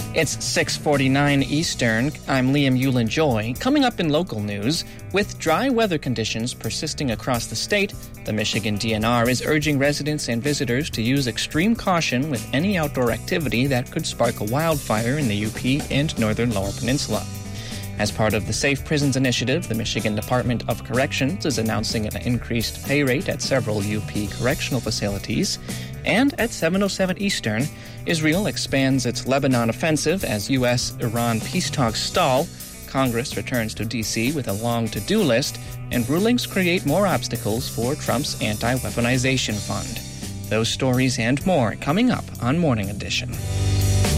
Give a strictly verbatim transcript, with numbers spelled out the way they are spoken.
It's six forty-nine Eastern. I'm Liam Yulin-Joy. Coming up in local news, with dry weather conditions persisting across the state, the Michigan D N R is urging residents and visitors to use extreme caution with any outdoor activity that could spark a wildfire in the U P and northern Lower Peninsula. As part of the Safe Prisons Initiative, the Michigan Department of Corrections is announcing an increased pay rate at several U P correctional facilities. And at seven oh seven Eastern, Israel expands its Lebanon offensive as U S Iran peace talks stall. Congress returns to D C with a long to-do list, and rulings create more obstacles for Trump's anti-weaponization fund. Those stories and more coming up on Morning Edition.